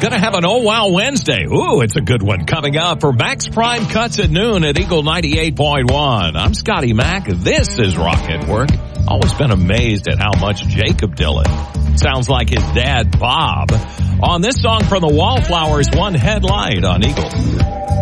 going to have an Oh Wow Wednesday. Ooh, it's a good one coming up for Max Prime Cuts at noon at Eagle 98.1. I'm Scotty Mac. This is Rock at Work. Always been amazed at how much Jacob Dylan sounds like his dad, Bob, on this song from the Wallflowers, One Headlight on Eagle.